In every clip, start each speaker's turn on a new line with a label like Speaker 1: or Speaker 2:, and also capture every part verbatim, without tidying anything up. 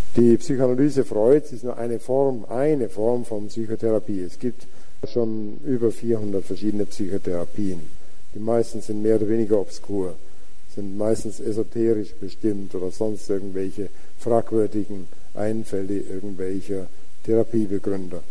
Speaker 1: Die Psychoanalyse Freuds ist nur eine Form, eine Form von Psychotherapie. Es gibt schon über vierhundert verschiedene Psychotherapien. Die meisten sind mehr oder weniger obskur, sind meistens esoterisch bestimmt oder sonst irgendwelche fragwürdigen Einfälle irgendwelcher Therapiebegründer.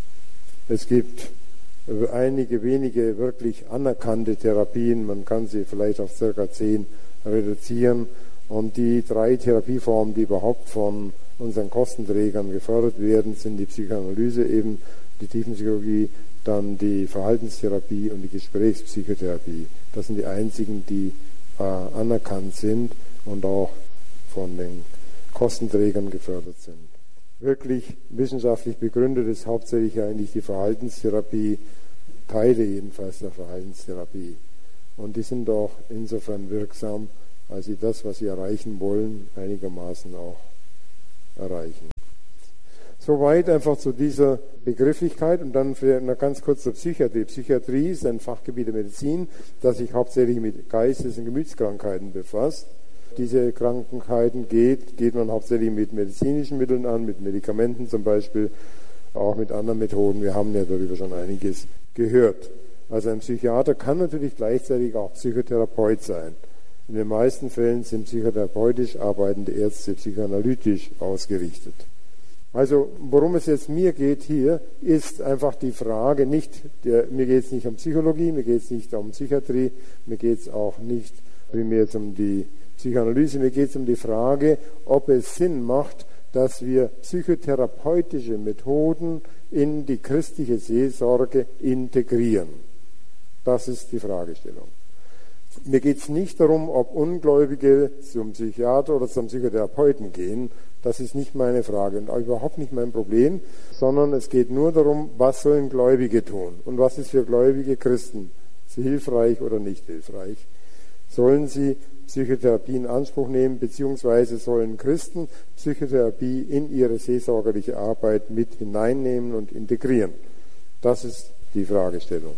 Speaker 1: Es gibt einige wenige wirklich anerkannte Therapien, man kann sie vielleicht auf circa zehn reduzieren, und die drei Therapieformen, die überhaupt von unseren Kostenträgern gefördert werden, sind die Psychoanalyse, eben die Tiefenpsychologie, dann die Verhaltenstherapie und die Gesprächspsychotherapie. Das sind die einzigen, die äh, anerkannt sind und auch von den Kostenträgern gefördert sind. Wirklich wissenschaftlich begründet ist hauptsächlich eigentlich die Verhaltenstherapie, Teile jedenfalls der Verhaltenstherapie. Und die sind auch insofern wirksam, als sie das, was sie erreichen wollen, einigermaßen auch erreichen. Soweit einfach zu dieser Begrifflichkeit, und dann für noch ganz kurz zur Psychiatrie. Psychiatrie ist ein Fachgebiet der Medizin, das sich hauptsächlich mit Geistes- und Gemütskrankheiten befasst. Diese Krankheiten geht, geht man hauptsächlich mit medizinischen Mitteln an, mit Medikamenten zum Beispiel, auch mit anderen Methoden. Wir haben ja darüber schon einiges gehört. Also ein Psychiater kann natürlich gleichzeitig auch Psychotherapeut sein. In den meisten Fällen sind psychotherapeutisch arbeitende Ärzte psychoanalytisch ausgerichtet. Also worum es jetzt mir geht hier, ist einfach die Frage, nicht, der, mir geht es nicht um Psychologie, mir geht es nicht um Psychiatrie, mir geht es auch nicht primär jetzt um die Psychoanalyse, mir geht es um die Frage, ob es Sinn macht, dass wir psychotherapeutische Methoden in die christliche Seelsorge integrieren. Das ist die Fragestellung. Mir geht es nicht darum, ob Ungläubige zum Psychiater oder zum Psychotherapeuten gehen. Das ist nicht meine Frage und auch überhaupt nicht mein Problem, sondern es geht nur darum, was sollen Gläubige tun und was ist für gläubige Christen hilfreich oder nicht hilfreich. Sollen sie Psychotherapie in Anspruch nehmen, beziehungsweise sollen Christen Psychotherapie in ihre seelsorgerliche Arbeit mit hineinnehmen und integrieren? Das ist die Fragestellung.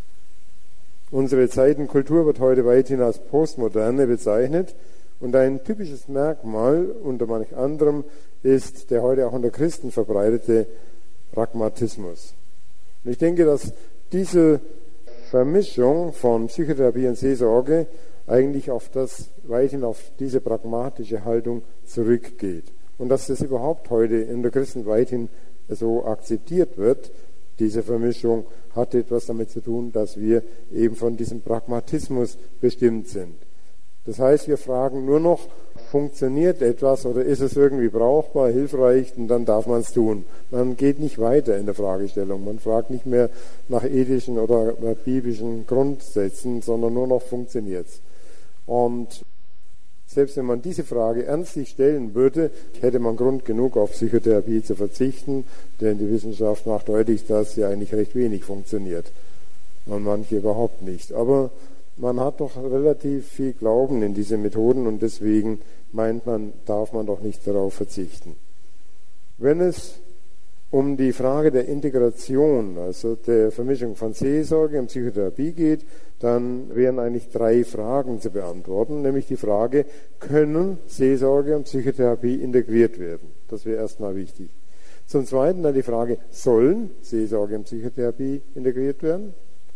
Speaker 1: Unsere Zeitenkultur wird heute weithin als Postmoderne bezeichnet, und ein typisches Merkmal unter manch anderem ist der heute auch unter Christen verbreitete Pragmatismus. Und ich denke, dass diese Vermischung von Psychotherapie und Seelsorge eigentlich auf das, weithin auf diese pragmatische Haltung zurückgeht. Und dass das überhaupt heute unter Christen weithin so akzeptiert wird, diese Vermischung, hat etwas damit zu tun, dass wir eben von diesem Pragmatismus bestimmt sind. Das heißt, wir fragen nur noch, funktioniert etwas oder ist es irgendwie brauchbar, hilfreich, und dann darf man es tun. Man geht nicht weiter in der Fragestellung. Man fragt nicht mehr nach ethischen oder biblischen Grundsätzen, sondern nur noch, funktioniert es. Und selbst wenn man diese Frage ernstlich stellen würde, hätte man Grund genug, auf Psychotherapie zu verzichten, denn die Wissenschaft macht deutlich, dass sie eigentlich recht wenig funktioniert und manche überhaupt nicht. Aber man hat doch relativ viel Glauben in diese Methoden und deswegen meint man, darf man doch nicht darauf verzichten. Wenn es um die Frage der Integration, also der Vermischung von Seelsorge und Psychotherapie geht, dann wären eigentlich drei Fragen zu beantworten, nämlich die Frage, können Seelsorge und Psychotherapie integriert werden? Das wäre erstmal wichtig. Zum Zweiten dann die Frage, sollen Seelsorge und Psychotherapie integriert werden?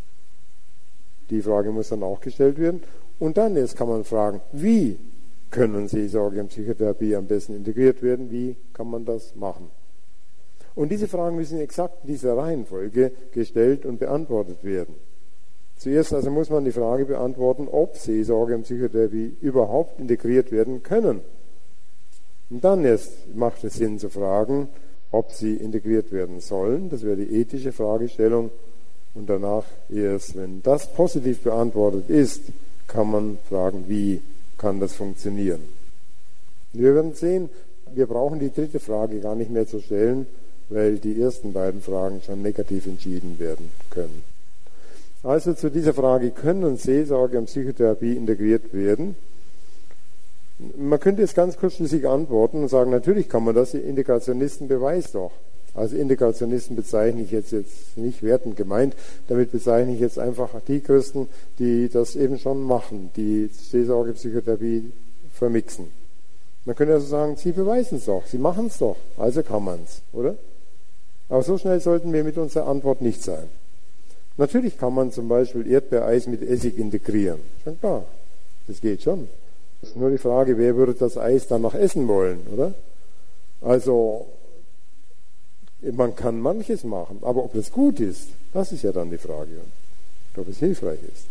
Speaker 1: Die Frage muss dann auch gestellt werden. Und dann erst kann man fragen, wie können Seelsorge und Psychotherapie am besten integriert werden? Wie kann man das machen? Und diese Fragen müssen exakt in dieser Reihenfolge gestellt und beantwortet werden. Zuerst also muss man die Frage beantworten, ob Seelsorge und Psychotherapie überhaupt integriert werden können. Und dann erst macht es Sinn zu fragen, ob sie integriert werden sollen. Das wäre die ethische Fragestellung. Und danach erst, wenn das positiv beantwortet ist, kann man fragen, wie kann das funktionieren. Wir werden sehen, wir brauchen die dritte Frage gar nicht mehr zu stellen, weil die ersten beiden Fragen schon negativ entschieden werden können. Also zu dieser Frage, können Seelsorge und Psychotherapie integriert werden? Man könnte jetzt ganz kurzschlüssig antworten und sagen, natürlich kann man das, die Integrationisten beweisen doch. Also Integrationisten bezeichne ich jetzt, jetzt nicht wertend gemeint, damit bezeichne ich jetzt einfach die Christen, die das eben schon machen, die Seelsorge, Psychotherapie vermixen. Man könnte also sagen, Sie beweisen es doch, Sie machen es doch, also kann man es, oder? Aber so schnell sollten wir mit unserer Antwort nicht sein. Natürlich kann man zum Beispiel Erdbeereis mit Essig integrieren. Schon klar, das geht schon. Es ist nur die Frage, wer würde das Eis dann noch essen wollen, oder? Also, man kann manches machen, aber ob das gut ist, das ist ja dann die Frage. Ob es hilfreich ist.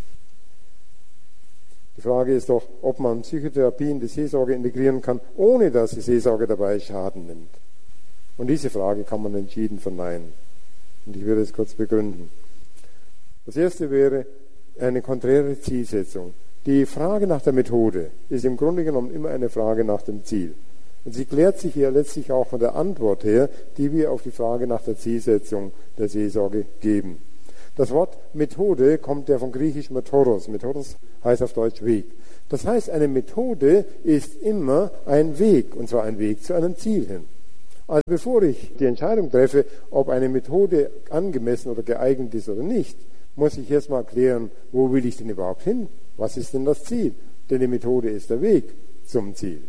Speaker 1: Die Frage ist doch, ob man Psychotherapie in die Seelsorge integrieren kann, ohne dass die Seelsorge dabei Schaden nimmt. Und diese Frage kann man entschieden verneinen. Und ich werde es kurz begründen. Das erste wäre eine konträre Zielsetzung. Die Frage nach der Methode ist im Grunde genommen immer eine Frage nach dem Ziel. Und sie klärt sich ja letztlich auch von der Antwort her, die wir auf die Frage nach der Zielsetzung der Seelsorge geben. Das Wort Methode kommt ja vom griechischen Methodos. Methodos heißt auf Deutsch Weg. Das heißt, eine Methode ist immer ein Weg, und zwar ein Weg zu einem Ziel hin. Also bevor ich die Entscheidung treffe, ob eine Methode angemessen oder geeignet ist oder nicht, muss ich erstmal klären, wo will ich denn überhaupt hin? Was ist denn das Ziel? Denn die Methode ist der Weg zum Ziel.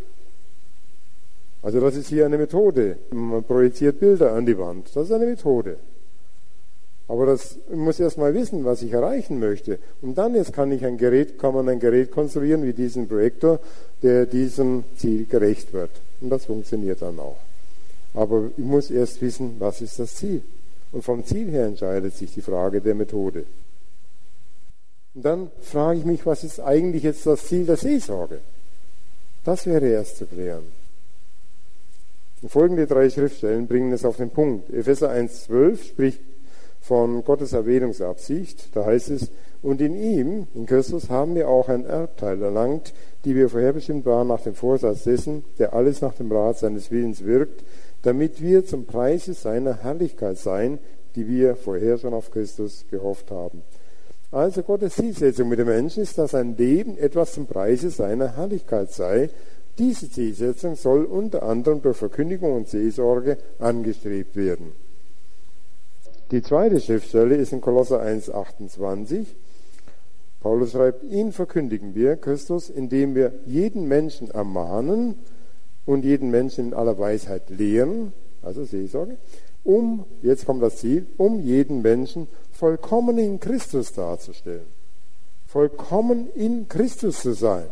Speaker 1: Also das ist hier eine Methode. Man projiziert Bilder an die Wand. Das ist eine Methode. Aber das, ich muss erst mal wissen, was ich erreichen möchte. Und dann jetzt kann ich ein Gerät, kann man ein Gerät konstruieren wie diesen Projektor, der diesem Ziel gerecht wird. Und das funktioniert dann auch. Aber ich muss erst wissen, was ist das Ziel. Und vom Ziel her entscheidet sich die Frage der Methode. Und dann frage ich mich, was ist eigentlich jetzt das Ziel der Seelsorge? Das wäre erst zu klären. Und folgende drei Schriftstellen bringen es auf den Punkt. Epheser eins zwölf spricht von Gottes Erwählungsabsicht. Da heißt es, und in ihm, in Christus, haben wir auch ein Erbteil erlangt, die wir vorherbestimmt waren nach dem Vorsatz dessen, der alles nach dem Rat seines Willens wirkt, damit wir zum Preise seiner Herrlichkeit seien, die wir vorher schon auf Christus gehofft haben. Also Gottes Zielsetzung mit dem Menschen ist, dass sein Leben etwas zum Preise seiner Herrlichkeit sei. Diese Zielsetzung soll unter anderem durch Verkündigung und Seelsorge angestrebt werden. Die zweite Schriftstelle ist in Kolosser eins achtundzwanzig. Paulus schreibt, ihn verkündigen wir, Christus, indem wir jeden Menschen ermahnen und jeden Menschen in aller Weisheit lehren, also Seelsorge, um, jetzt kommt das Ziel, um jeden Menschen vollkommen in Christus darzustellen. Vollkommen in Christus zu sein.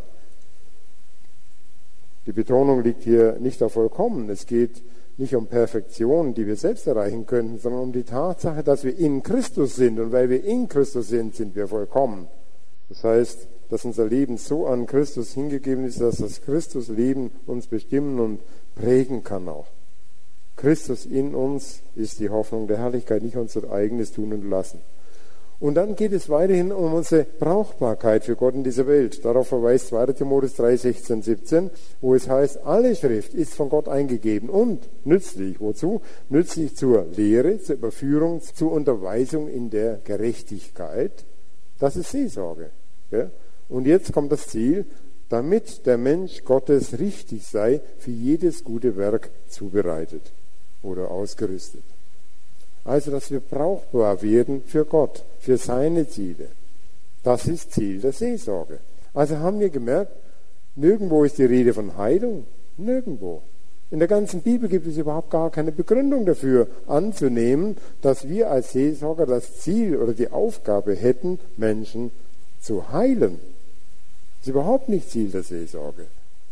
Speaker 1: Die Betonung liegt hier nicht auf vollkommen. Es geht nicht um Perfektion, die wir selbst erreichen könnten, sondern um die Tatsache, dass wir in Christus sind. Und weil wir in Christus sind, sind wir vollkommen. Das heißt, dass unser Leben so an Christus hingegeben ist, dass das Christusleben uns bestimmen und prägen kann auch. Christus in uns ist die Hoffnung der Herrlichkeit, nicht unser eigenes Tun und Lassen. Und dann geht es weiterhin um unsere Brauchbarkeit für Gott in dieser Welt. Darauf verweist zweiter Timotheus drei, sechzehn, siebzehn, wo es heißt, alle Schrift ist von Gott eingegeben und nützlich. Wozu? Nützlich zur Lehre, zur Überführung, zur Unterweisung in der Gerechtigkeit. Das ist Seelsorge. Ja? Und jetzt kommt das Ziel, damit der Mensch Gottes richtig sei, für jedes gute Werk zubereitet oder ausgerüstet. Also, dass wir brauchbar werden für Gott, für seine Ziele. Das ist Ziel der Seelsorge. Also haben wir gemerkt, nirgendwo ist die Rede von Heilung. Nirgendwo. In der ganzen Bibel gibt es überhaupt gar keine Begründung dafür, anzunehmen, dass wir als Seelsorger das Ziel oder die Aufgabe hätten, Menschen zu heilen. Das ist überhaupt nicht Ziel der Seelsorge.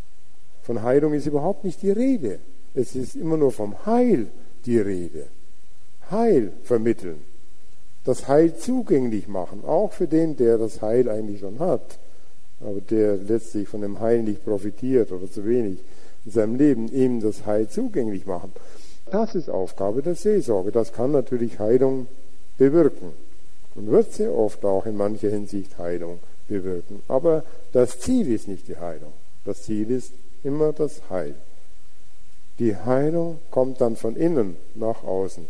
Speaker 1: Von Heilung ist überhaupt nicht die Rede. Es ist immer nur vom Heil die Rede. Heil vermitteln, das Heil zugänglich machen, auch für den, der das Heil eigentlich schon hat, aber der letztlich von dem Heil nicht profitiert oder zu wenig in seinem Leben, ihm das Heil zugänglich machen. Das ist Aufgabe der Seelsorge. Das kann natürlich Heilung bewirken und wird sehr oft auch in mancher Hinsicht Heilung bewirken. Aber das Ziel ist nicht die Heilung. Das Ziel ist immer das Heil. Die Heilung kommt dann von innen nach außen.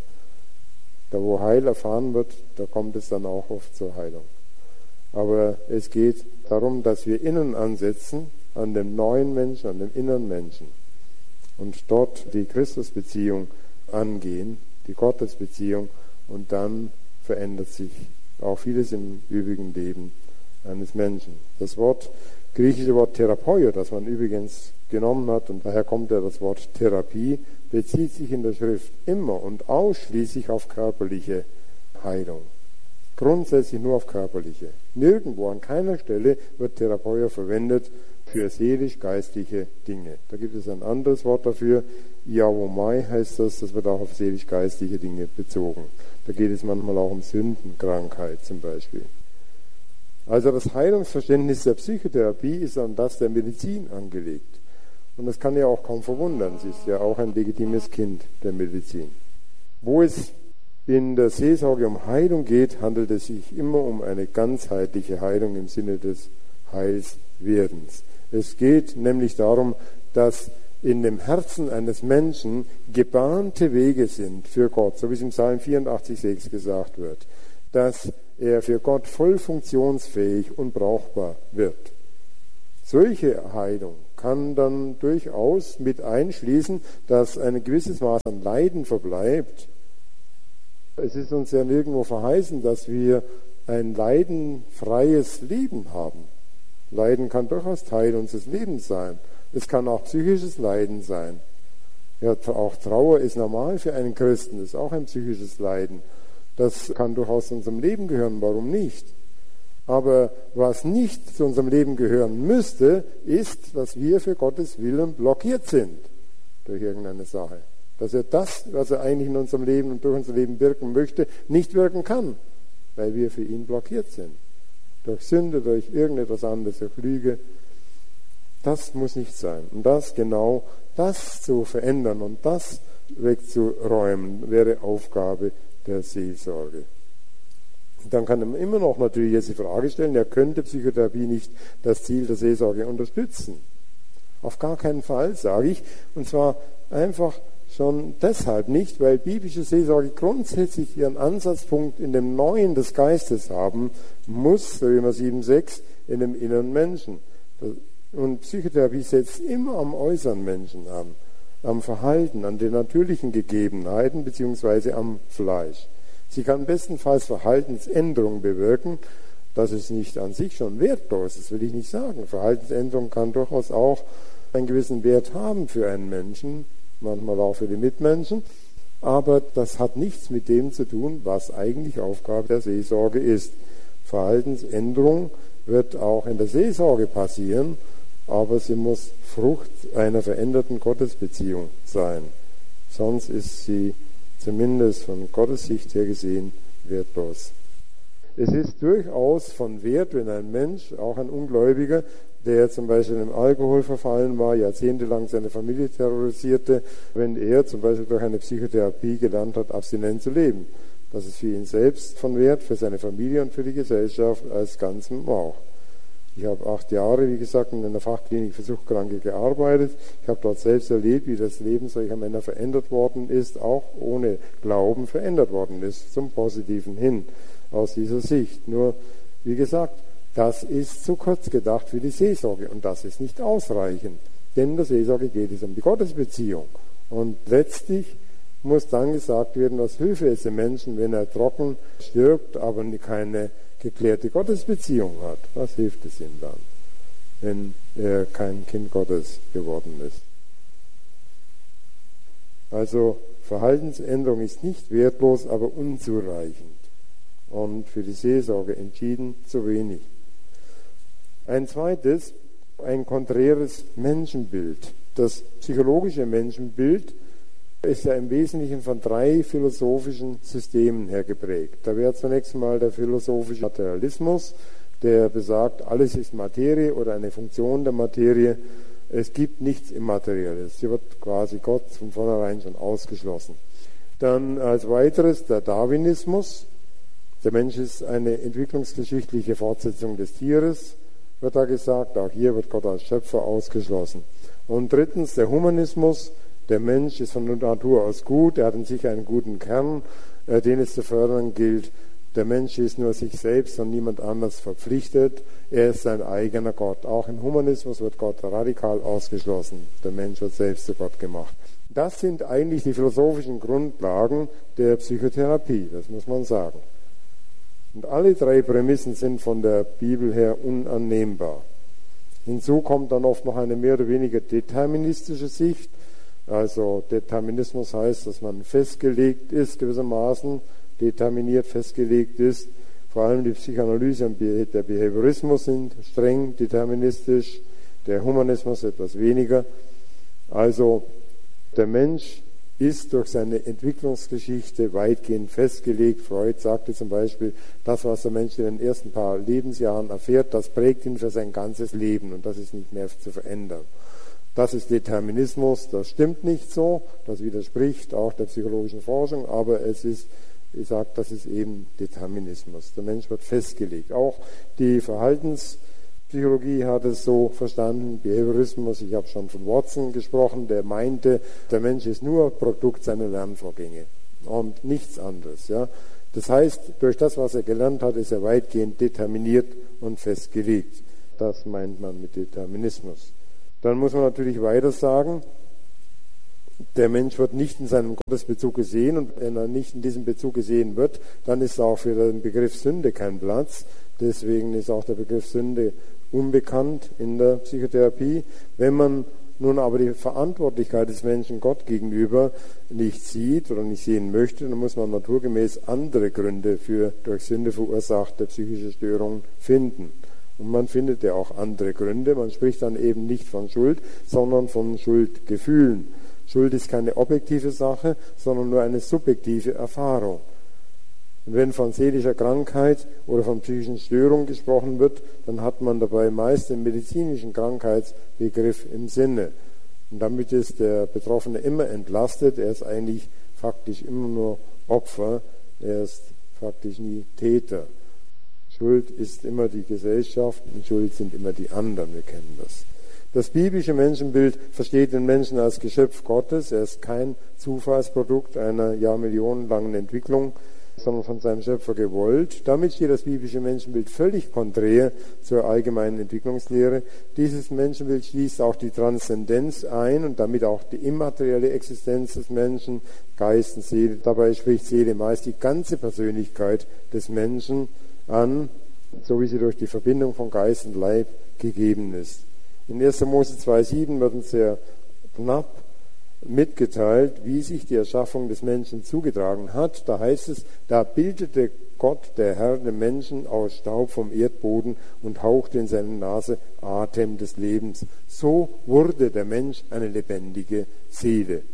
Speaker 1: Da wo Heil erfahren wird, da kommt es dann auch oft zur Heilung. Aber es geht darum, dass wir innen ansetzen, an dem neuen Menschen, an dem inneren Menschen. Und dort die Christusbeziehung angehen, die Gottesbeziehung. Und dann verändert sich auch vieles im übrigen Leben eines Menschen. Das Wort, griechische Wort Therapeio, das man übrigens genommen hat, und daher kommt ja das Wort Therapie, bezieht sich in der Schrift immer und ausschließlich auf körperliche Heilung. Grundsätzlich nur auf körperliche. Nirgendwo, an keiner Stelle wird Therapeia verwendet für seelisch-geistliche Dinge. Da gibt es ein anderes Wort dafür, Iawomai heißt das, das wird auch auf seelisch-geistliche Dinge bezogen. Da geht es manchmal auch um Sündenkrankheit zum Beispiel. Also das Heilungsverständnis der Psychotherapie ist an das der Medizin angelegt. Und das kann ja auch kaum verwundern, sie ist ja auch ein legitimes Kind der Medizin. Wo es in der Seelsorge um Heilung geht, handelt es sich immer um eine ganzheitliche Heilung im Sinne des Heilswerdens. Es geht nämlich darum, dass in dem Herzen eines Menschen gebahnte Wege sind für Gott, so wie es im Psalm vierundachtzig sechs gesagt wird, dass er für Gott voll funktionsfähig und brauchbar wird. Solche Heilung kann dann durchaus mit einschließen, dass ein gewisses Maß an Leiden verbleibt. Es ist uns ja nirgendwo verheißen, dass wir ein leidenfreies Leben haben. Leiden kann durchaus Teil unseres Lebens sein. Es kann auch psychisches Leiden sein. Ja, auch Trauer ist normal für einen Christen, das ist auch ein psychisches Leiden. Das kann durchaus zu unserem Leben gehören, warum nicht? Aber was nicht zu unserem Leben gehören müsste, ist, dass wir für Gottes Willen blockiert sind durch irgendeine Sache. Dass er das, was er eigentlich in unserem Leben und durch unser Leben wirken möchte, nicht wirken kann, weil wir für ihn blockiert sind. Durch Sünde, durch irgendetwas anderes, durch Lüge. Das muss nicht sein. Und das genau, das zu verändern und das wegzuräumen, wäre Aufgabe der Seelsorge. Dann kann man immer noch natürlich jetzt die Frage stellen, ja, könnte Psychotherapie nicht das Ziel der Seelsorge unterstützen? Auf gar keinen Fall, sage ich. Und zwar einfach schon deshalb nicht, weil biblische Seelsorge grundsätzlich ihren Ansatzpunkt in dem Neuen des Geistes haben muss, Römer sieben sechs, in dem inneren Menschen. Und Psychotherapie setzt immer am äußeren Menschen an, am Verhalten, an den natürlichen Gegebenheiten beziehungsweise am Fleisch. Sie kann bestenfalls Verhaltensänderungen bewirken. Das ist nicht an sich schon wertlos, das will ich nicht sagen. Verhaltensänderung kann durchaus auch einen gewissen Wert haben für einen Menschen, manchmal auch für die Mitmenschen, aber das hat nichts mit dem zu tun, was eigentlich Aufgabe der Seelsorge ist. Verhaltensänderung wird auch in der Seelsorge passieren, aber sie muss Frucht einer veränderten Gottesbeziehung sein. Sonst ist sie zumindest von Gottes Sicht her gesehen wertlos. Es ist durchaus von Wert, wenn ein Mensch, auch ein Ungläubiger, der zum Beispiel im Alkohol verfallen war, jahrzehntelang seine Familie terrorisierte, wenn er zum Beispiel durch eine Psychotherapie gelernt hat, abstinent zu leben. Das ist für ihn selbst von Wert, für seine Familie und für die Gesellschaft als Ganzen auch. Ich habe acht Jahre, wie gesagt, in einer Fachklinik für Suchtkranke gearbeitet. Ich habe dort selbst erlebt, wie das Leben solcher Männer verändert worden ist, auch ohne Glauben verändert worden ist, zum Positiven hin, aus dieser Sicht. Nur, wie gesagt, das ist zu kurz gedacht für die Seelsorge und das ist nicht ausreichend. Denn in der Seelsorge geht es um die Gottesbeziehung. Und letztlich muss dann gesagt werden, was hilft es dem Menschen, wenn er trocken stirbt, aber keine geklärte Gottesbeziehung hat. Was hilft es ihm dann, wenn er kein Kind Gottes geworden ist? Also Verhaltensänderung ist nicht wertlos, aber unzureichend und für die Seelsorge entschieden zu wenig. Ein zweites, ein konträres Menschenbild. Das psychologische Menschenbild ist ja im Wesentlichen von drei philosophischen Systemen her geprägt. Da wäre zunächst mal der philosophische Materialismus, der besagt, alles ist Materie oder eine Funktion der Materie. Es gibt nichts Immaterielles. Hier wird quasi Gott von vornherein schon ausgeschlossen. Dann als weiteres der Darwinismus. Der Mensch ist eine entwicklungsgeschichtliche Fortsetzung des Tieres, wird da gesagt. Auch hier wird Gott als Schöpfer ausgeschlossen. Und drittens der Humanismus. Der Mensch ist von Natur aus gut, er hat in sich einen guten Kern, äh, den es zu fördern gilt. Der Mensch ist nur sich selbst und niemand anders verpflichtet. Er ist sein eigener Gott. Auch im Humanismus wird Gott radikal ausgeschlossen. Der Mensch wird selbst zu Gott gemacht. Das sind eigentlich die philosophischen Grundlagen der Psychotherapie, das muss man sagen. Und alle drei Prämissen sind von der Bibel her unannehmbar. Hinzu kommt dann oft noch eine mehr oder weniger deterministische Sicht. Also Determinismus heißt, dass man festgelegt ist, gewissermaßen determiniert, festgelegt ist. Vor allem die Psychoanalyse und der Behaviorismus sind streng deterministisch, der Humanismus etwas weniger. Also der Mensch ist durch seine Entwicklungsgeschichte weitgehend festgelegt. Freud sagte zum Beispiel, das, was der Mensch in den ersten paar Lebensjahren erfährt, das prägt ihn für sein ganzes Leben und das ist nicht mehr zu verändern. Das ist Determinismus, das stimmt nicht so, das widerspricht auch der psychologischen Forschung, aber es ist, ich sage, das ist eben Determinismus. Der Mensch wird festgelegt. Auch die Verhaltenspsychologie hat es so verstanden, Behaviorismus, ich habe schon von Watson gesprochen, der meinte, der Mensch ist nur Produkt seiner Lernvorgänge und nichts anderes. Ja. Das heißt, durch das, was er gelernt hat, ist er weitgehend determiniert und festgelegt. Das meint man mit Determinismus. Dann muss man natürlich weiter sagen, der Mensch wird nicht in seinem Gottesbezug gesehen und wenn er nicht in diesem Bezug gesehen wird, dann ist auch für den Begriff Sünde kein Platz. Deswegen ist auch der Begriff Sünde unbekannt in der Psychotherapie. Wenn man nun aber die Verantwortlichkeit des Menschen Gott gegenüber nicht sieht oder nicht sehen möchte, dann muss man naturgemäß andere Gründe für durch Sünde verursachte psychische Störungen finden. Und man findet ja auch andere Gründe. Man spricht dann eben nicht von Schuld, sondern von Schuldgefühlen. Schuld ist keine objektive Sache, sondern nur eine subjektive Erfahrung. Und wenn von seelischer Krankheit oder von psychischen Störungen gesprochen wird, dann hat man dabei meist den medizinischen Krankheitsbegriff im Sinne. Und damit ist der Betroffene immer entlastet. Er ist eigentlich faktisch immer nur Opfer. Er ist faktisch nie Täter. Schuld ist immer die Gesellschaft und Schuld sind immer die anderen, wir kennen das. Das biblische Menschenbild versteht den Menschen als Geschöpf Gottes. Er ist kein Zufallsprodukt einer jahrmillionenlangen Entwicklung, sondern von seinem Schöpfer gewollt. Damit steht das biblische Menschenbild völlig konträr zur allgemeinen Entwicklungslehre. Dieses Menschenbild schließt auch die Transzendenz ein und damit auch die immaterielle Existenz des Menschen, Geist und Seele. Dabei spricht Seele meist die ganze Persönlichkeit des Menschen an, so wie sie durch die Verbindung von Geist und Leib gegeben ist. In erster Mose zwei sieben wird uns sehr knapp mitgeteilt, wie sich die Erschaffung des Menschen zugetragen hat. Da heißt es, da bildete Gott, der Herr, den Menschen aus Staub vom Erdboden und hauchte in seine Nase Atem des Lebens. So wurde der Mensch eine lebendige Seele.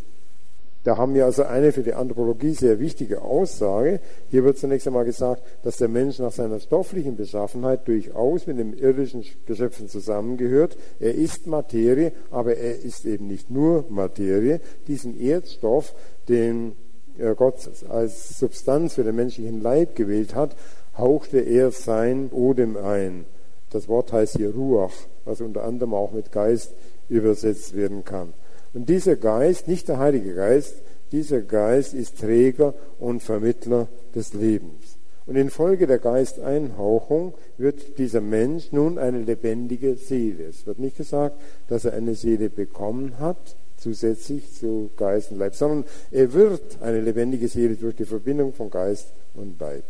Speaker 1: Da haben wir also eine für die Anthropologie sehr wichtige Aussage. Hier wird zunächst einmal gesagt, dass der Mensch nach seiner stofflichen Beschaffenheit durchaus mit den irdischen Geschöpfen zusammengehört. Er ist Materie, aber er ist eben nicht nur Materie. Diesen Erdstoff, den Gott als Substanz für den menschlichen Leib gewählt hat, hauchte er sein Odem ein. Das Wort heißt hier Ruach, was unter anderem auch mit Geist übersetzt werden kann. Und dieser Geist, nicht der Heilige Geist, dieser Geist ist Träger und Vermittler des Lebens. Und infolge der Geisteinhauchung wird dieser Mensch nun eine lebendige Seele. Es wird nicht gesagt, dass er eine Seele bekommen hat, zusätzlich zu Geist und Leib, sondern er wird eine lebendige Seele durch die Verbindung von Geist und Leib.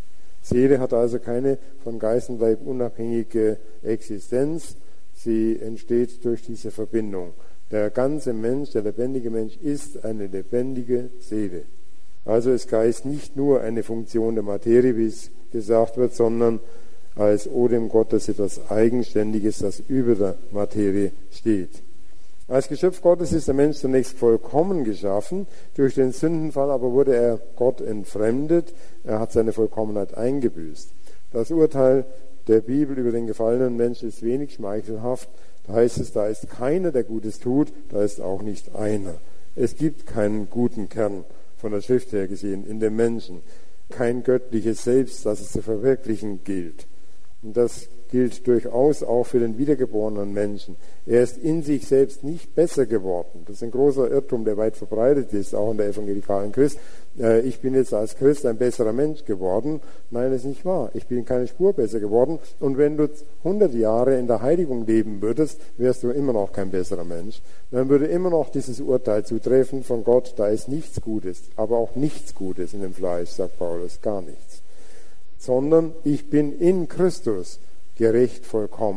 Speaker 1: Seele hat also keine von Geist und Leib unabhängige Existenz, sie entsteht durch diese Verbindung. Der ganze Mensch, der lebendige Mensch, ist eine lebendige Seele. Also ist Geist nicht nur eine Funktion der Materie, wie es gesagt wird, sondern als Odem Gottes etwas Eigenständiges, das über der Materie steht. Als Geschöpf Gottes ist der Mensch zunächst vollkommen geschaffen. Durch den Sündenfall aber wurde er Gott entfremdet. Er hat seine Vollkommenheit eingebüßt. Das Urteil der Bibel über den gefallenen Menschen ist wenig schmeichelhaft. Da heißt es, da ist keiner, der Gutes tut, da ist auch nicht einer. Es gibt keinen guten Kern, von der Schrift her gesehen, in dem Menschen. Kein göttliches Selbst, das es zu verwirklichen gilt. Und das gilt durchaus auch für den wiedergeborenen Menschen. Er ist in sich selbst nicht besser geworden. Das ist ein großer Irrtum, der weit verbreitet ist, auch in der evangelikalen Christ. Ich bin jetzt als Christ ein besserer Mensch geworden. Nein, das ist nicht wahr. Ich bin keine Spur besser geworden. Und wenn du hundert Jahre in der Heiligung leben würdest, wärst du immer noch kein besserer Mensch. Dann würde immer noch dieses Urteil zutreffen von Gott, da ist nichts Gutes, aber auch nichts Gutes in dem Fleisch, sagt Paulus, gar nichts. Sondern ich bin in Christus gerecht vollkommen.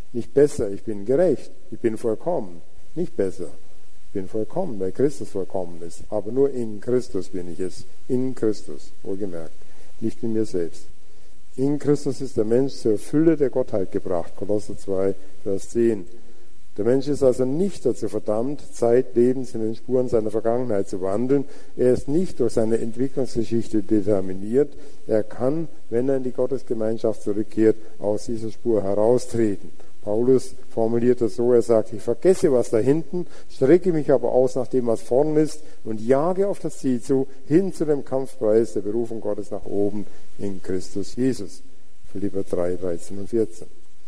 Speaker 1: Nicht besser, ich bin gerecht, ich bin vollkommen. Nicht besser, ich bin vollkommen, weil Christus vollkommen ist. Aber nur in Christus bin ich es. In Christus, wohlgemerkt, nicht in mir selbst. In Christus ist der Mensch zur Fülle der Gottheit gebracht. Kolosser zwei, Vers zehn. Der Mensch ist also nicht dazu verdammt, zeitlebens in den Spuren seiner Vergangenheit zu wandeln. Er ist nicht durch seine Entwicklungsgeschichte determiniert. Er kann, wenn er in die Gottesgemeinschaft zurückkehrt, aus dieser Spur heraustreten. Paulus formuliert das so, er sagt, ich vergesse, was da hinten, strecke mich aber aus nach dem, was vorn ist und jage auf das Ziel zu, hin zu dem Kampfpreis der Berufung Gottes nach oben in Christus Jesus. Philipper drei, dreizehn und vierzehn.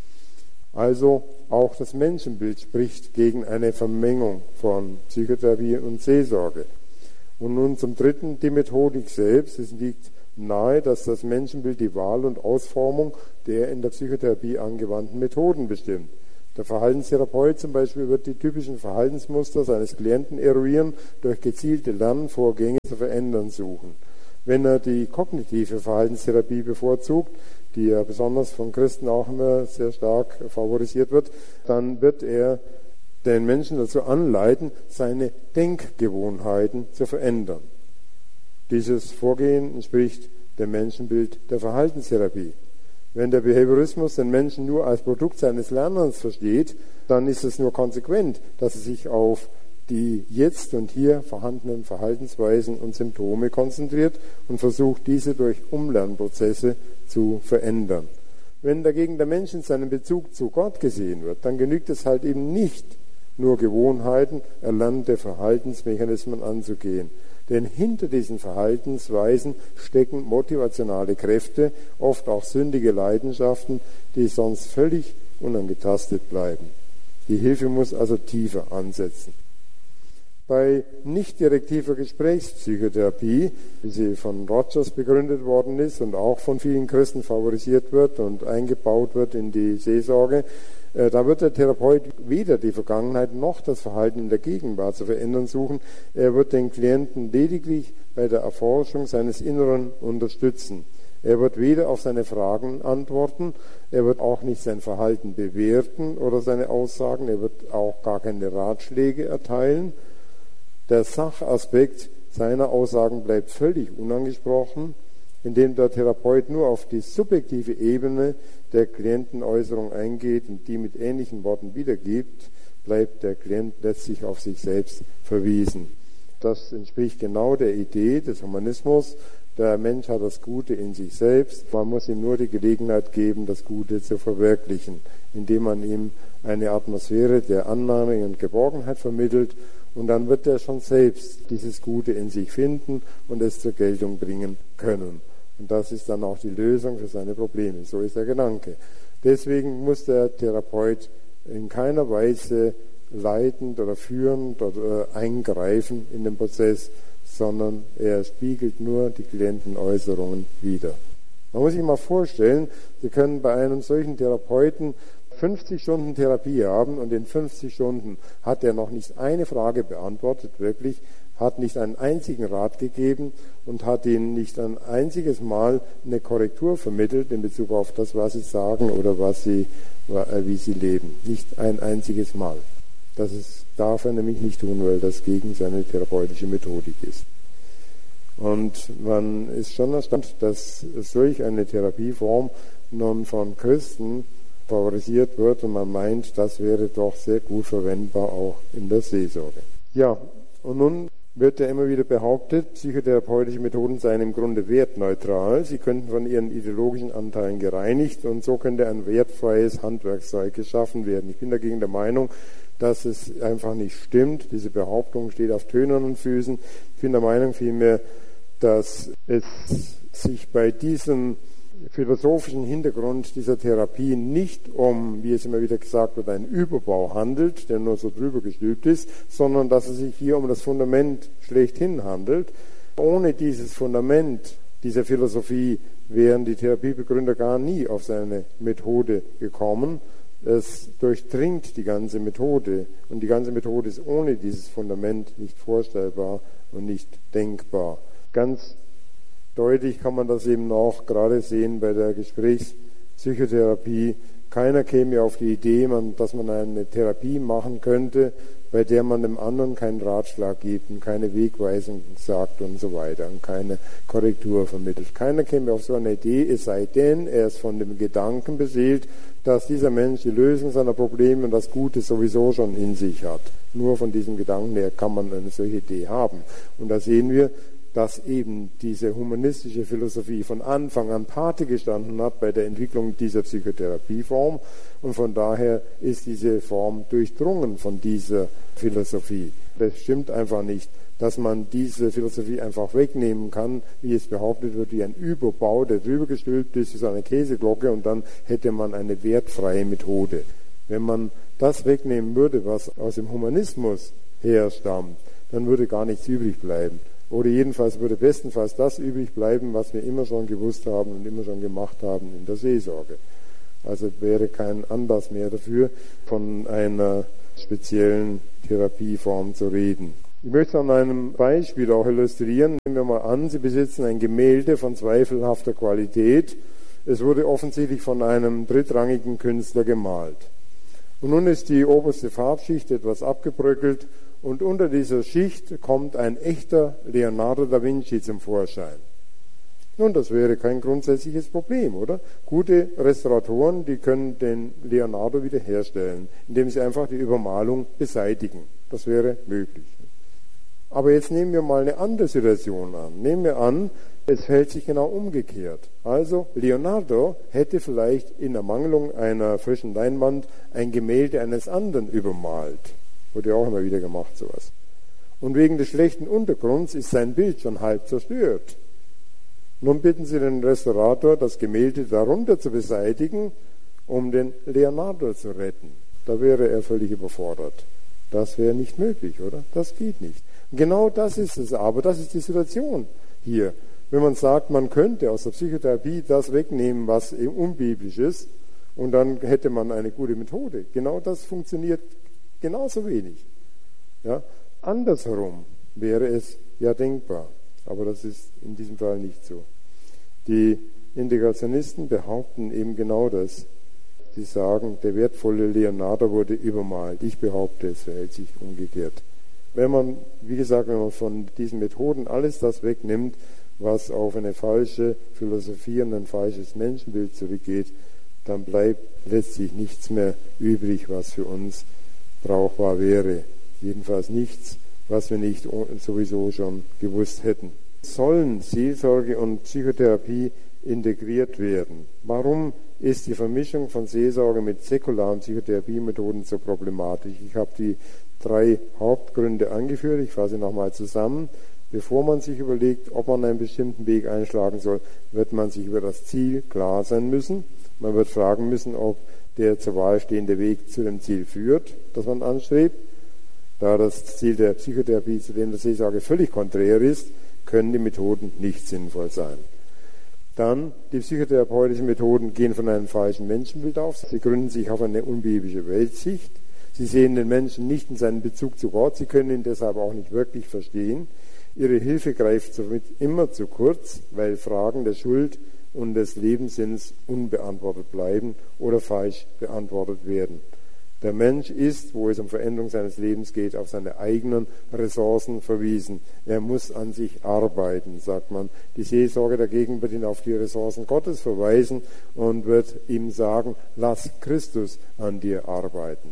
Speaker 1: Also auch das Menschenbild spricht gegen eine Vermengung von Psychotherapie und Seelsorge. Und nun zum Dritten, die Methodik selbst. Es liegt nahe, dass das Menschenbild die Wahl und Ausformung der in der Psychotherapie angewandten Methoden bestimmt. Der Verhaltenstherapeut zum Beispiel wird die typischen Verhaltensmuster seines Klienten eruieren, durch gezielte Lernvorgänge zu verändern suchen. Wenn er die kognitive Verhaltenstherapie bevorzugt, die ja besonders von Christen auch immer sehr stark favorisiert wird, dann wird er den Menschen dazu anleiten, seine Denkgewohnheiten zu verändern. Dieses Vorgehen entspricht dem Menschenbild der Verhaltenstherapie. Wenn der Behaviorismus den Menschen nur als Produkt seines Lernens versteht, dann ist es nur konsequent, dass er sich auf die jetzt und hier vorhandenen Verhaltensweisen und Symptome konzentriert und versucht, diese durch Umlernprozesse zu verändern. Wenn dagegen der Mensch in seinem Bezug zu Gott gesehen wird, dann genügt es halt eben nicht, nur Gewohnheiten, erlernte Verhaltensmechanismen anzugehen. Denn hinter diesen Verhaltensweisen stecken motivationale Kräfte, oft auch sündige Leidenschaften, die sonst völlig unangetastet bleiben. Die Hilfe muss also tiefer ansetzen. Bei nicht-direktiver Gesprächspsychotherapie, wie sie von Rogers begründet worden ist und auch von vielen Christen favorisiert wird und eingebaut wird in die Seelsorge, äh, da wird der Therapeut weder die Vergangenheit noch das Verhalten in der Gegenwart zu verändern suchen. Er wird den Klienten lediglich bei der Erforschung seines Inneren unterstützen. Er wird weder auf seine Fragen antworten, er wird auch nicht sein Verhalten bewerten oder seine Aussagen, er wird auch gar keine Ratschläge erteilen. Der Sachaspekt seiner Aussagen bleibt völlig unangesprochen, indem der Therapeut nur auf die subjektive Ebene der Klientenäußerung eingeht und die mit ähnlichen Worten wiedergibt, bleibt der Klient letztlich auf sich selbst verwiesen. Das entspricht genau der Idee des Humanismus. Der Mensch hat das Gute in sich selbst. Man muss ihm nur die Gelegenheit geben, das Gute zu verwirklichen, indem man ihm eine Atmosphäre der Annahme und Geborgenheit vermittelt. Und dann wird er schon selbst dieses Gute in sich finden und es zur Geltung bringen können. Und das ist dann auch die Lösung für seine Probleme. So ist der Gedanke. Deswegen muss der Therapeut in keiner Weise leitend oder führend oder eingreifen in den Prozess, sondern er spiegelt nur die Klientenäußerungen wider. Man muss sich mal vorstellen, Sie können bei einem solchen Therapeuten fünfzig Stunden Therapie haben und in fünfzig Stunden hat er noch nicht eine Frage beantwortet, wirklich, hat nicht einen einzigen Rat gegeben und hat ihnen nicht ein einziges Mal eine Korrektur vermittelt in Bezug auf das, was sie sagen oder was sie, wie sie leben. Nicht ein einziges Mal. Das ist, darf er nämlich nicht tun, weil das gegen seine therapeutische Methodik ist. Und man ist schon erstaunt, dass solch eine Therapieform nun von Christen favorisiert wird und man meint, das wäre doch sehr gut verwendbar auch in der Seelsorge. Ja, und nun wird ja immer wieder behauptet, psychotherapeutische Methoden seien im Grunde wertneutral. Sie könnten von ihren ideologischen Anteilen gereinigt und so könnte ein wertfreies Handwerkszeug geschaffen werden. Ich bin dagegen der Meinung, dass es einfach nicht stimmt. Diese Behauptung steht auf tönernen Füßen. Ich bin der Meinung vielmehr, dass es sich bei diesem philosophischen Hintergrund dieser Therapie nicht um, wie es immer wieder gesagt wird, einen Überbau handelt, der nur so drüber gestülpt ist, sondern dass es sich hier um das Fundament schlechthin handelt. Ohne dieses Fundament dieser Philosophie wären die Therapiebegründer gar nie auf seine Methode gekommen. Es durchdringt die ganze Methode und die ganze Methode ist ohne dieses Fundament nicht vorstellbar und nicht denkbar. Ganz deutlich kann man das eben auch gerade sehen bei der Gesprächspsychotherapie, Keiner käme auf die Idee, man, dass man eine Therapie machen könnte, bei der man dem anderen keinen Ratschlag gibt und keine Wegweisung sagt und so weiter und keine Korrektur vermittelt. Keiner käme auf so eine Idee, es sei denn, er ist von dem Gedanken beseelt, dass dieser Mensch die Lösung seiner Probleme und das Gute sowieso schon in sich hat. Nur von diesem Gedanken her kann man eine solche Idee haben. Und da sehen wir, dass eben diese humanistische Philosophie von Anfang an Pate gestanden hat bei der Entwicklung dieser Psychotherapieform, und von daher ist diese Form durchdrungen von dieser Philosophie. Das stimmt einfach nicht, dass man diese Philosophie einfach wegnehmen kann, wie es behauptet wird, wie ein Überbau, der drüber gestülpt ist, wie so eine Käseglocke, und dann hätte man eine wertfreie Methode. Wenn man das wegnehmen würde, was aus dem Humanismus herstammt, dann würde gar nichts übrig bleiben. Oder jedenfalls würde bestenfalls das übrig bleiben, was wir immer schon gewusst haben und immer schon gemacht haben in der Seelsorge. Also wäre kein Anlass mehr dafür, von einer speziellen Therapieform zu reden. Ich möchte an einem Beispiel auch illustrieren. Nehmen wir mal an, Sie besitzen ein Gemälde von zweifelhafter Qualität. Es wurde offensichtlich von einem drittrangigen Künstler gemalt. Und nun ist die oberste Farbschicht etwas abgebröckelt, und unter dieser Schicht kommt ein echter Leonardo da Vinci zum Vorschein. Nun, das wäre kein grundsätzliches Problem, oder? Gute Restauratoren, die können den Leonardo wiederherstellen, indem sie einfach die Übermalung beseitigen. Das wäre möglich. Aber jetzt nehmen wir mal eine andere Situation an. Nehmen wir an, es verhält sich genau umgekehrt. Also Leonardo hätte vielleicht in Ermangelung einer frischen Leinwand ein Gemälde eines anderen übermalt. Wurde auch immer wieder gemacht, sowas. Und wegen des schlechten Untergrunds ist sein Bild schon halb zerstört. Nun bitten Sie den Restaurator, das Gemälde darunter zu beseitigen, um den Leonardo zu retten. Da wäre er völlig überfordert. Das wäre nicht möglich, oder? Das geht nicht. Genau das ist es aber, das ist die Situation hier. Wenn man sagt, man könnte aus der Psychotherapie das wegnehmen, was unbiblisch ist, und dann hätte man eine gute Methode. Genau das funktioniert genauso wenig. Ja? Andersherum wäre es ja denkbar, aber das ist in diesem Fall nicht so. Die Integrationisten behaupten eben genau das. Sie sagen, der wertvolle Leonardo wurde übermalt. Ich behaupte, es verhält sich umgekehrt. Wenn man, wie gesagt, wenn man von diesen Methoden alles das wegnimmt, was auf eine falsche Philosophie und ein falsches Menschenbild zurückgeht, dann bleibt letztlich nichts mehr übrig, was für uns brauchbar wäre. Jedenfalls nichts, was wir nicht sowieso schon gewusst hätten. Sollen Seelsorge und Psychotherapie integriert werden? Warum ist die Vermischung von Seelsorge mit säkularen Psychotherapiemethoden so problematisch? Ich habe die drei Hauptgründe angeführt. Ich fasse nochmal zusammen. Bevor man sich überlegt, ob man einen bestimmten Weg einschlagen soll, wird man sich über das Ziel klar sein müssen. Man wird fragen müssen, ob der zur Wahl stehende Weg zu dem Ziel führt, das man anstrebt. Da das Ziel der Psychotherapie zu dem der Seelsorge völlig konträr ist, können die Methoden nicht sinnvoll sein. Dann, die psychotherapeutischen Methoden gehen von einem falschen Menschenbild auf. Sie gründen sich auf eine unbiblische Weltsicht. Sie sehen den Menschen nicht in seinem Bezug zu Gott. Sie können ihn deshalb auch nicht wirklich verstehen. Ihre Hilfe greift somit immer zu kurz, weil Fragen der Schuld und des Lebenssinns unbeantwortet bleiben oder falsch beantwortet werden. Der Mensch ist, wo es um Veränderung seines Lebens geht, auf seine eigenen Ressourcen verwiesen. Er muss an sich arbeiten, sagt man. Die Seelsorge dagegen wird ihn auf die Ressourcen Gottes verweisen und wird ihm sagen, lass Christus an dir arbeiten.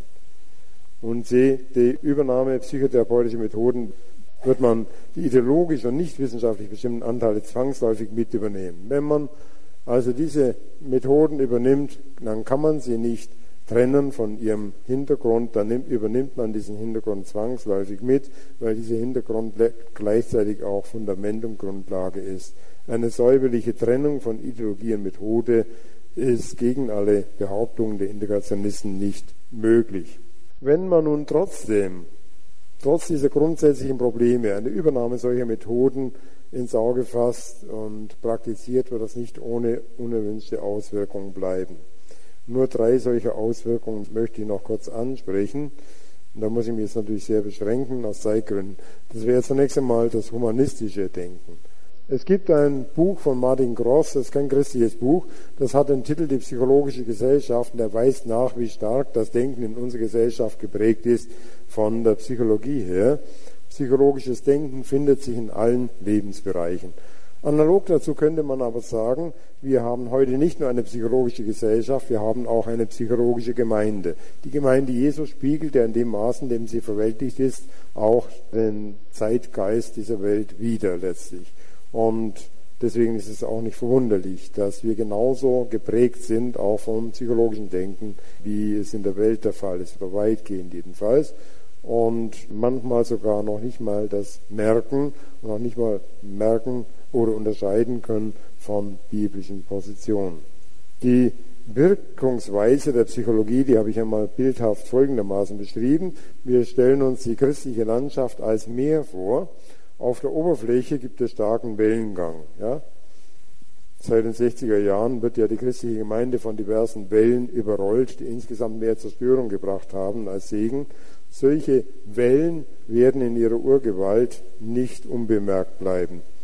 Speaker 1: Und sie, die Übernahme psychotherapeutischer Methoden wird man die ideologisch und nicht wissenschaftlich bestimmten Anteile zwangsläufig mit übernehmen. Wenn man also diese Methoden übernimmt, dann kann man sie nicht trennen von ihrem Hintergrund, dann nimmt, übernimmt man diesen Hintergrund zwangsläufig mit, weil dieser Hintergrund gleichzeitig auch Fundament und Grundlage ist. Eine säuberliche Trennung von Ideologie und Methode ist gegen alle Behauptungen der Integrationisten nicht möglich. Wenn man nun trotzdem trotz dieser grundsätzlichen Probleme eine Übernahme solcher Methoden ins Auge fasst und praktiziert, wird das nicht ohne unerwünschte Auswirkungen bleiben. Nur drei solcher Auswirkungen möchte ich noch kurz ansprechen. Und da muss ich mich jetzt natürlich sehr beschränken aus Zeitgründen. Das wäre zunächst einmal das humanistische Denken. Es gibt ein Buch von Martin Gross, das ist kein christliches Buch, das hat den Titel Die psychologische Gesellschaft, und der weist nach, wie stark das Denken in unserer Gesellschaft geprägt ist von der Psychologie her. Psychologisches Denken findet sich in allen Lebensbereichen. Analog dazu könnte man aber sagen, wir haben heute nicht nur eine psychologische Gesellschaft, wir haben auch eine psychologische Gemeinde. Die Gemeinde Jesu spiegelt ja in dem Maß, in dem sie verweltlicht ist, auch den Zeitgeist dieser Welt wider letztlich. Und deswegen ist es auch nicht verwunderlich, dass wir genauso geprägt sind, auch vom psychologischen Denken, wie es in der Welt der Fall ist, oder weitgehend jedenfalls. Und manchmal sogar noch nicht mal das merken, und noch nicht mal merken oder unterscheiden können von biblischen Positionen. Die Wirkungsweise der Psychologie, die habe ich einmal bildhaft folgendermaßen beschrieben. Wir stellen uns die christliche Landschaft als Meer vor. Auf der Oberfläche gibt es starken Wellengang. Ja? Seit den sechziger Jahren wird ja die christliche Gemeinde von diversen Wellen überrollt, die insgesamt mehr Zerstörung gebracht haben als Segen. Solche Wellen werden in ihrer Urgewalt nicht unbemerkt bleiben.